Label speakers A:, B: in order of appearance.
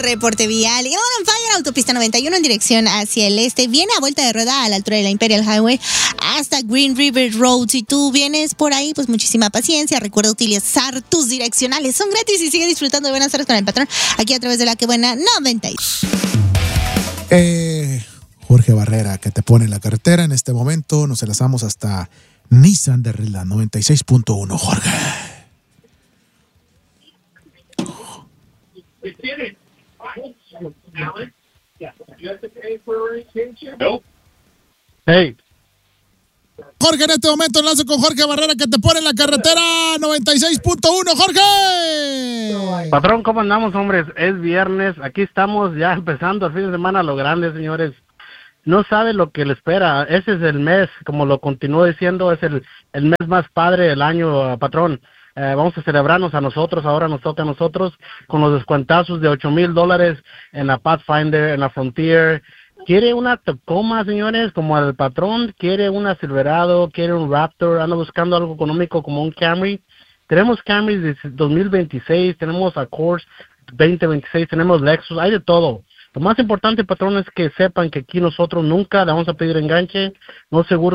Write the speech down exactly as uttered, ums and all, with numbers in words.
A: reporte vial. Y on fire, autopista noventa y uno en dirección hacia el este. Viene a vuelta de rueda a la altura de la Imperial Highway hasta Green River Road. Si tú vienes por ahí, pues muchísima paciencia. Recuerda utilizar tus direccionales. Son gratis y sigue disfrutando de buenas tardes con el patrón aquí a través de la que buena noventa y uno.
B: Eh, Jorge Barrera, que te pone en la carretera en este momento. Nos enlazamos hasta Nissan de la noventa y seis punto uno, Jorge.
C: Hey.
B: Jorge, en este momento enlace con Jorge Barrera, que te pone en la carretera noventa y seis punto uno, Jorge.
C: Patrón, ¿cómo andamos, hombres? Es viernes, aquí estamos ya empezando el fin de semana a lo grande, señores. No sabe lo que le espera. Ese es el mes, como lo continúo diciendo, es el, el mes más padre del año, uh, patrón. Eh, vamos a celebrarnos a nosotros, ahora nos toca a nosotros, con los descuentazos de ocho mil dólares en la Pathfinder, en la Frontier. ¿Quiere una Tacoma, señores, como el patrón? ¿Quiere una Silverado? ¿Quiere un Raptor? ¿Anda buscando algo económico como un Camry? Tenemos Camrys de dos mil veintiséis, tenemos Accord veinte veintiséis, tenemos Lexus, hay de todo. Lo más importante, patrón, es que sepan que aquí nosotros nunca le vamos a pedir enganche, no seguro